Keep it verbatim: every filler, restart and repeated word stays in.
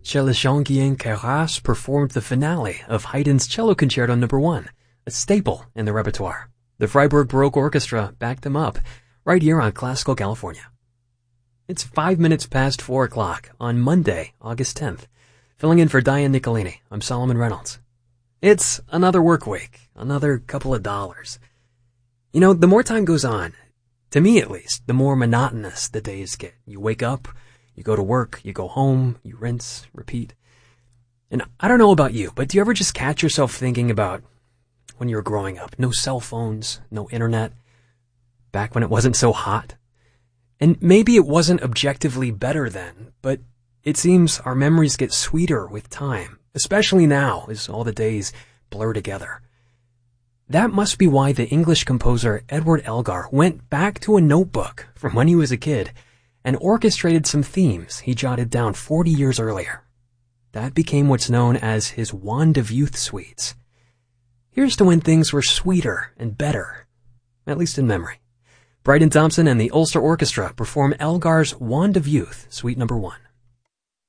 Chelicianquian Queyras performed the finale of Haydn's Cello Concerto Number One, a staple in the repertoire. The Freiburg Baroque Orchestra backed them up, right here on Classical California. It's five minutes past four o'clock on Monday, August tenth. Filling in for Diane Nicolini, I'm Solomon Reynolds. It's another work week, another couple of dollars. You know, the more time goes on, to me at least, the more monotonous the days get. You wake up, you go to work, you go home, you rinse, repeat. And I don't know about you, but do you ever just catch yourself thinking about when you were growing up? No cell phones, no internet, back when it wasn't so hot. And maybe it wasn't objectively better then, but it seems our memories get sweeter with time, especially now as all the days blur together. That must be why the English composer Edward Elgar went back to a notebook from when he was a kid and orchestrated some themes he jotted down forty years earlier. That became what's known as his Wand of Youth suites. Here's to when things were sweeter and better, at least in memory. Bryden Thompson and the Ulster Orchestra perform Elgar's Wand of Youth, Suite Number One.